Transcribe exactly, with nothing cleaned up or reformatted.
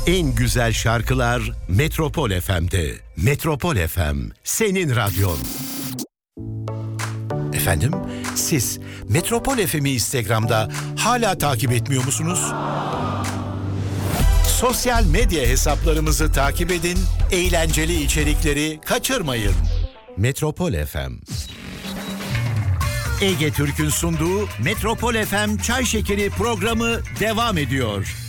En güzel şarkılar Metropol F M'de. Metropol F M, senin radyon. Efendim, siz Metropol F M'i Instagram'da hala takip etmiyor musunuz? Sosyal medya hesaplarımızı takip edin, eğlenceli içerikleri kaçırmayın. Metropol F M. Ege Türk'ün sunduğu Metropol F M Çay Şekeri programı devam ediyor.